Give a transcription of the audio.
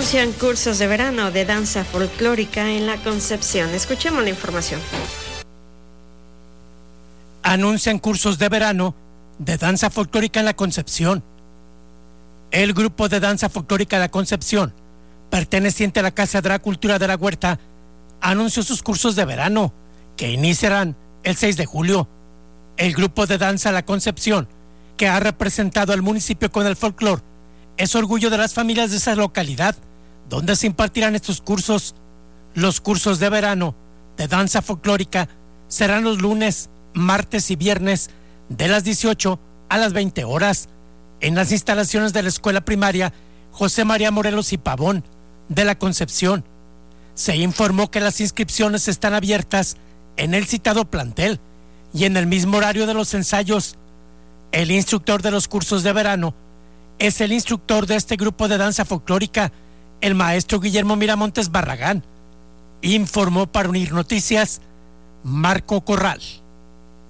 Anuncian cursos de verano de danza folclórica en la Concepción. Escuchemos la información. Anuncian cursos de verano de danza folclórica en la Concepción. El grupo de danza folclórica La Concepción, perteneciente a la Cátedra Cultura de la Huerta, anunció sus cursos de verano, que iniciarán el 6 de julio. El grupo de danza La Concepción, que ha representado al municipio con el folclore, es orgullo de las familias de esa localidad, donde se impartirán estos cursos. Los cursos de verano de danza folclórica serán los lunes, martes y viernes de las 18 a las 20 horas en las instalaciones de la Escuela Primaria José María Morelos y Pavón de La Concepción. Se informó que las inscripciones están abiertas en el citado plantel y en el mismo horario de los ensayos. El instructor de los cursos de verano es el instructor de este grupo de danza folclórica, el maestro Guillermo Miramontes Barragán. Informó para Unir Noticias, Marco Corral.